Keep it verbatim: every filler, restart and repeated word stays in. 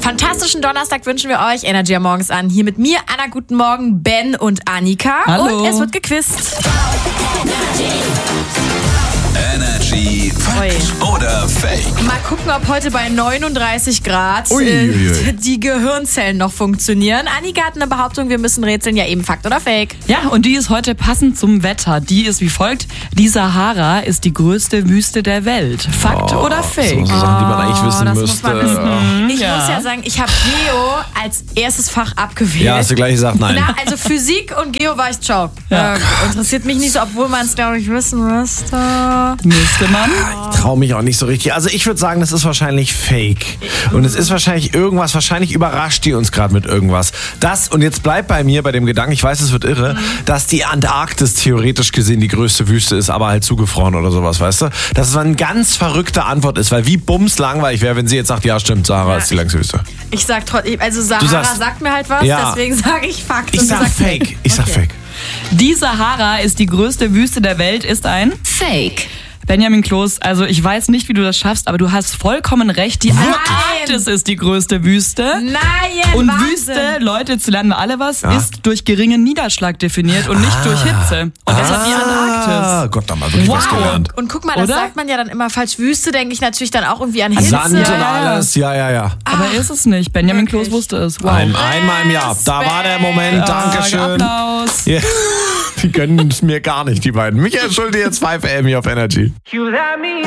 Fantastischen Donnerstag wünschen wir euch. Energy am Morgens an. Hier mit mir, Anna, guten Morgen, Ben und Annika. Hallo. Und es wird gequizt. Energy Fakt oder Fake? Mal gucken, ob heute bei neununddreißig Grad Ui, äh, ui, ui. die Gehirnzellen noch funktionieren. Annika hat eine Behauptung, wir müssen rätseln. Ja, eben Fakt oder Fake? Ja, und die ist heute passend zum Wetter. Die ist wie folgt: Die Sahara ist die größte Wüste der Welt. Fakt Oh, oder Fake? So Sachen, die man eigentlich wissen das muss müsste. man wissen. Ich ja. muss ja sagen, ich habe Geo als erstes Fach abgewählt. Ja, hast du gleich gesagt, nein. Na, also Physik und Geo war ich ciao. Ja. Äh, interessiert mich nicht so, obwohl man es, glaube ich, wissen müsste. Müsste man. Ich traue mich auch nicht so richtig. Also ich würde sagen, das ist wahrscheinlich Fake. Und es ist wahrscheinlich irgendwas, wahrscheinlich überrascht die uns gerade mit irgendwas. Das, und jetzt bleibt bei mir bei dem Gedanken, ich weiß, es wird irre, mhm. dass die Antarktis theoretisch gesehen die größte Wüste ist, aber halt zugefroren oder sowas, weißt du? Dass es eine ganz verrückte Antwort ist, weil wie bums langweilig wäre, wenn sie jetzt sagt, ja stimmt, Sahara Ja, ist die längste Wüste. Ich sag trotzdem, also Sahara sagst- sagt mir halt was, Ja. deswegen sage ich Fakt. Ich und du sag sagst Fake. Ich sag Okay. Fake. Die Sahara ist die größte Wüste der Welt, ist ein Fake. Benjamin Kloß, also ich weiß nicht, wie du das schaffst, aber du hast vollkommen recht. Die Antarktis ist die größte Wüste. Nein, Und Wahnsinn. Wüste, Leute, zu lernen wir alle was, Ja. ist durch geringen Niederschlag definiert und nicht durch Hitze. Und deshalb die Ah, Antarktis. Gott, da mal wirklich was Wow. gelernt. Und guck mal, das Oder? sagt man ja dann immer falsch. Wüste denke ich natürlich dann auch irgendwie an Hitze. Sand und ja, ja. alles, ja, ja, ja. Aber ist es nicht. Benjamin Wirklich? Kloß wusste es. Wow. Ein, einmal im Jahr. Da war der Moment. Ja, Dankeschön. Applaus. Ja. Die gönnen es mir gar nicht, die beiden. Michael Schulte jetzt fünf A M hier auf Energy.